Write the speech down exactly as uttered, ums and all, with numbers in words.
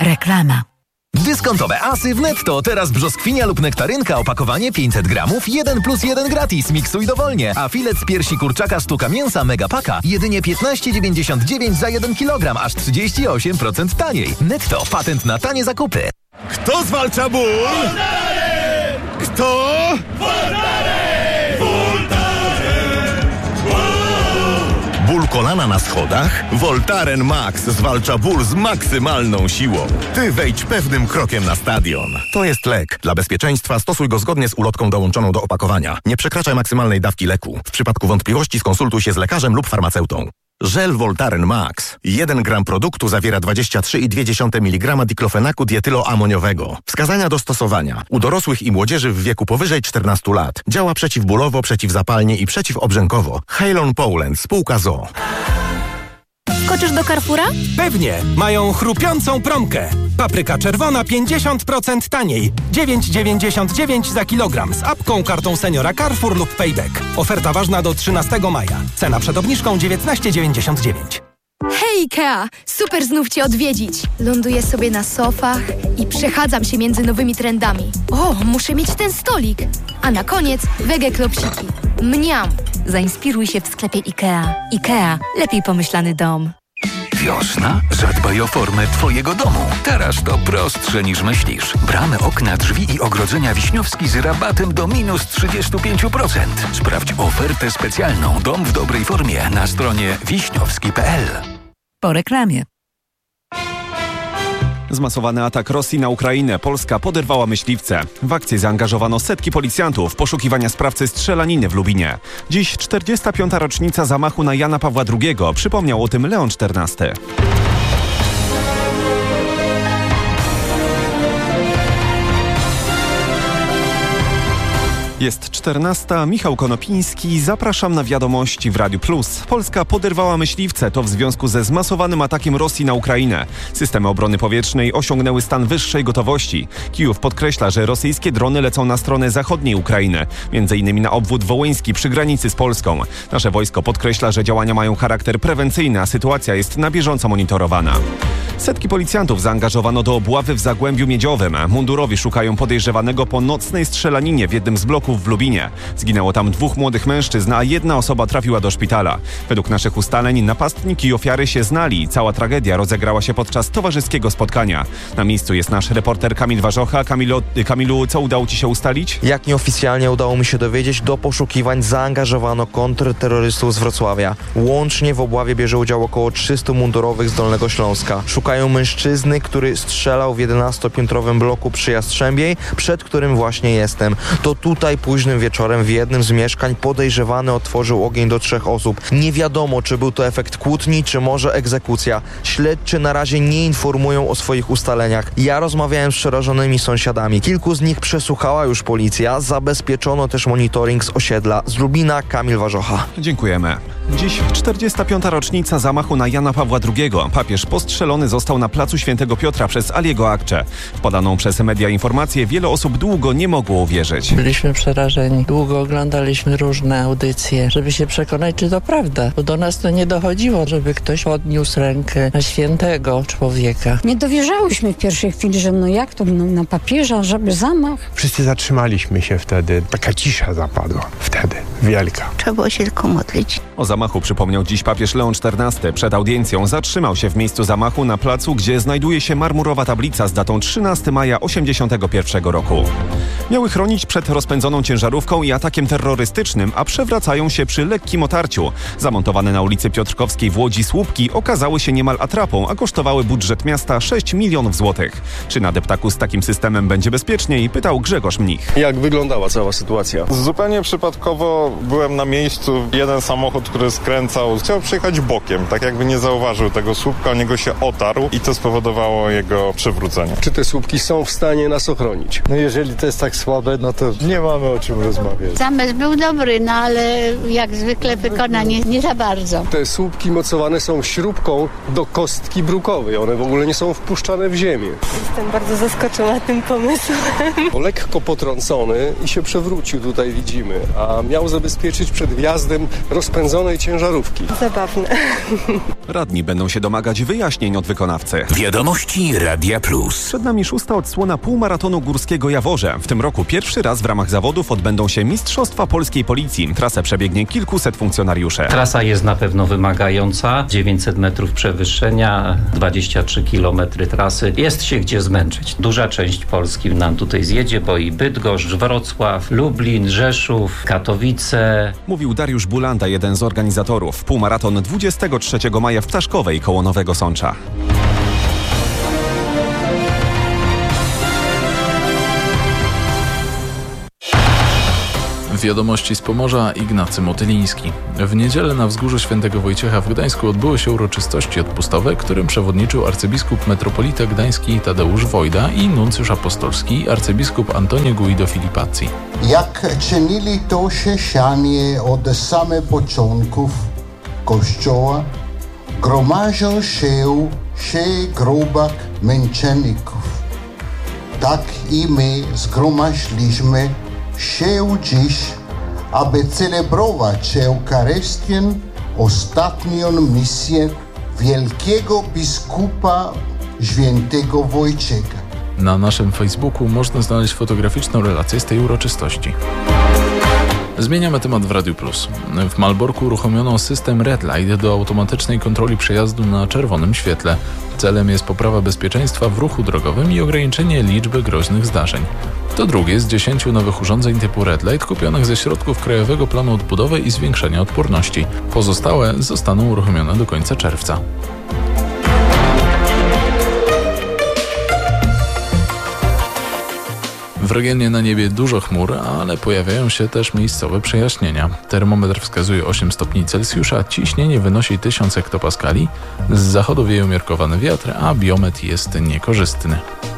Reklama. Dyskontowe asy w Netto. Teraz brzoskwinia lub nektarynka, opakowanie pięćset gramów, jeden plus jeden gratis. Miksuj dowolnie. A filet z piersi kurczaka sztuka mięsa Megapaka jedynie piętnaście dziewięćdziesiąt dziewięć za jeden kilogram, aż trzydzieści osiem procent taniej. Netto. Patent na tanie zakupy. Kto zwalcza ból? Voltaren! Kto? Voltaren! Voltaren! Ból kolana na schodach? Voltaren Max zwalcza ból z maksymalną siłą. Ty wejdź pewnym krokiem na stadion. To jest lek. Dla bezpieczeństwa stosuj go zgodnie z ulotką dołączoną do opakowania. Nie przekraczaj maksymalnej dawki leku. W przypadku wątpliwości skonsultuj się z lekarzem lub farmaceutą. Żel Voltaren Max. jeden gram produktu zawiera dwadzieścia trzy i dwie dziesiąte miligrama diklofenaku dietyloamoniowego. Wskazania do stosowania. U dorosłych i młodzieży w wieku powyżej czternastu lat. Działa przeciwbólowo, przeciwzapalnie i przeciwobrzękowo. Halon Poland, spółka z o o. Skoczysz do Carrefoura? Pewnie! Mają chrupiącą promkę. Papryka czerwona pięćdziesiąt procent taniej. dziewięć dziewięćdziesiąt dziewięć za kilogram z apką, kartą seniora Carrefour lub Payback. Oferta ważna do trzynastego maja. Cena przed obniżką dziewiętnaście dziewięćdziesiąt dziewięć. Hej Ikea! Super znów Cię odwiedzić. Ląduję sobie na sofach i przechadzam się między nowymi trendami. O, muszę mieć ten stolik. A na koniec wege klopsiki. Mniam! Zainspiruj się w sklepie Ikea. Ikea. Lepiej pomyślany dom. Wiosna? Zadbaj o formę Twojego domu. Teraz to prostsze niż myślisz. Bramy, okna, drzwi i ogrodzenia Wiśniowski z rabatem do minus trzydzieści pięć procent. Sprawdź ofertę specjalną Dom w dobrej formie na stronie wiśniowski kropka p l. Po reklamie. Zmasowany atak Rosji na Ukrainę. Polska poderwała myśliwce. W akcję zaangażowano setki policjantów. Poszukiwania sprawcy strzelaniny w Lubinie. Dziś czterdziesta piąta rocznica zamachu na Jana Pawła drugiego. Przypomniał o tym Leon czternasty. Jest czternasta. Michał Konopiński. Zapraszam na wiadomości w Radiu Plus. Polska poderwała myśliwce. To w związku ze zmasowanym atakiem Rosji na Ukrainę. Systemy obrony powietrznej osiągnęły stan wyższej gotowości. Kijów podkreśla, że rosyjskie drony lecą na stronę zachodniej Ukrainy. Między innymi na obwód wołyński przy granicy z Polską. Nasze wojsko podkreśla, że działania mają charakter prewencyjny, a sytuacja jest na bieżąco monitorowana. Setki policjantów zaangażowano do obławy w Zagłębiu Miedziowym. Mundurowi szukają podejrzewanego po nocnej strzelaninie w jednym z bloków w Lubinie. Zginęło tam dwóch młodych mężczyzn, a jedna osoba trafiła do szpitala. Według naszych ustaleń napastnik i ofiary się znali. Cała tragedia rozegrała się podczas towarzyskiego spotkania. Na miejscu jest nasz reporter Kamil Warzocha. Kamilu, Kamilu, co udało Ci się ustalić? Jak nieoficjalnie udało mi się dowiedzieć, do poszukiwań zaangażowano kontrterrorystów z Wrocławia. Łącznie w obławie bierze udział około trzystu mundurowych z Dolnego Śląska. Szukają mężczyzny, który strzelał w jedenastopiętrowym bloku przy Jastrzębiej, przed którym właśnie jestem. To tutaj późnym wieczorem w jednym z mieszkań podejrzewany otworzył ogień do trzech osób. Nie wiadomo, czy był to efekt kłótni, czy może egzekucja. Śledczy na razie nie informują o swoich ustaleniach. Ja rozmawiałem z przerażonymi sąsiadami. Kilku z nich przesłuchała już policja. Zabezpieczono też monitoring z osiedla. Z Lubina, Kamil Warzocha. Dziękujemy. Dziś czterdziesta piąta rocznica zamachu na Jana Pawła drugiego. Papież postrzelony został na placu Świętego Piotra przez Aliego Akcze. W podaną przez media informację wiele osób długo nie mogło uwierzyć. Byliśmy przerażeni. Długo oglądaliśmy różne audycje, żeby się przekonać, czy to prawda. Bo do nas to nie dochodziło, żeby ktoś podniósł rękę na świętego człowieka. Nie dowierzałyśmy w pierwszej chwili, że no jak to no, na papieża, żeby zamach. Wszyscy zatrzymaliśmy się wtedy. Taka cisza zapadła wtedy. Wielka. Trzeba było się tylko modlić. O zamachu przypomniał dziś papież Leon czternasty. Przed audiencją zatrzymał się w miejscu zamachu na placu, gdzie znajduje się marmurowa tablica z datą trzynastego maja osiemdziesiątego pierwszego roku. Miały chronić przed rozpędzoną ciężarówką i atakiem terrorystycznym, a przewracają się przy lekkim otarciu. Zamontowane na ulicy Piotrkowskiej w Łodzi słupki okazały się niemal atrapą, a kosztowały budżet miasta sześć milionów złotych. Czy na deptaku z takim systemem będzie bezpieczniej? Pytał Grzegorz Mnich. Jak wyglądała cała sytuacja? Zupełnie przypadkowo byłem na miejscu. Jeden samochód, który skręcał, chciał przejechać bokiem, tak jakby nie zauważył tego słupka, o niego się otarł i to spowodowało jego przewrócenie. Czy te słupki są w stanie nas ochronić? No jeżeli to jest tak słabe, no to nie mamy o czym rozmawiać. Zamysł był dobry, no ale jak zwykle wykonanie nie za bardzo. Te słupki mocowane są śrubką do kostki brukowej. One w ogóle nie są wpuszczane w ziemię. Jestem bardzo zaskoczona tym pomysłem. O, lekko potrącony i się przewrócił, tutaj widzimy, a miał zabezpieczyć przed wjazdem rozpędzonej ciężarówki. Zabawne. Radni będą się domagać wyjaśnień od wykonawcy. Wiadomości Radia Plus. Przed nami szósta odsłona półmaratonu Górskiego Jaworze. W tym roku pierwszy raz w ramach zawodów odbędą się Mistrzostwa Polskiej Policji. Trasę przebiegnie kilkuset funkcjonariuszy. Trasa jest na pewno wymagająca. dziewięćset metrów przewyższenia, dwadzieścia trzy kilometry trasy. Jest się gdzie zmęczyć. Duża część Polski nam tutaj zjedzie, bo i Bydgoszcz, Wrocław, Lublin, Rzeszów, Katowice. Mówił Dariusz Bulanda, jeden z organizatorów. Półmaraton dwudziestego trzeciego maja w Ptaszkowej koło Nowego Sącza. Wiadomości z Pomorza, Ignacy Motyliński. W niedzielę na wzgórzu Świętego Wojciecha w Gdańsku odbyły się uroczystości odpustowe, którym przewodniczył arcybiskup metropolita gdański Tadeusz Wojda i nuncjusz apostolski arcybiskup Antonio Guido Filipazzi. Jak czynili to chrześcijanie od samych początków Kościoła, gromadził się się grobak męczenników. Tak i my zgromadziliśmy się dziś, aby celebrować Eucharystię, ostatnią misję wielkiego biskupa świętego Wojciecha. Na naszym Facebooku można znaleźć fotograficzną relację z tej uroczystości. Zmieniamy temat w Radiu Plus. W Malborku uruchomiono system Red Light do automatycznej kontroli przejazdu na czerwonym świetle. Celem jest poprawa bezpieczeństwa w ruchu drogowym i ograniczenie liczby groźnych zdarzeń. To drugie z dziesięciu nowych urządzeń typu Red Light kupionych ze środków Krajowego Planu Odbudowy i Zwiększenia Odporności. Pozostałe zostaną uruchomione do końca czerwca. W regionie na niebie dużo chmur, ale pojawiają się też miejscowe przejaśnienia. Termometr wskazuje osiem stopni Celsjusza, ciśnienie wynosi tysiąc hektopaskali, z zachodu wieje umiarkowany wiatr, a biometr jest niekorzystny.